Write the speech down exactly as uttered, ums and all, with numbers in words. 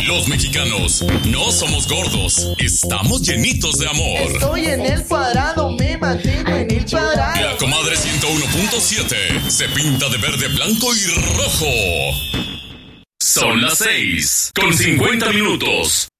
Los mexicanos no somos gordos, estamos llenitos de amor. Estoy en el cuadrado, me mantengo en el cuadrado. La comadre ciento uno punto siete se pinta de verde, blanco y rojo. Son las seis con cincuenta minutos.